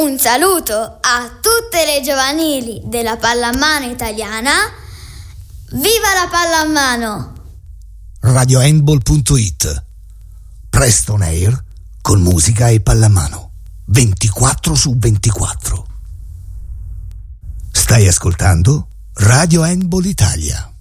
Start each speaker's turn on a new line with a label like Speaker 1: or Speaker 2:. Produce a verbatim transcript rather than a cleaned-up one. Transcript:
Speaker 1: Un saluto a tutte le giovanili della pallamano italiana. Viva la pallamano!
Speaker 2: radio handball punto it. Presto on air con musica e pallamano ventiquattro su ventiquattro. Stai ascoltando Radio Handball Italia.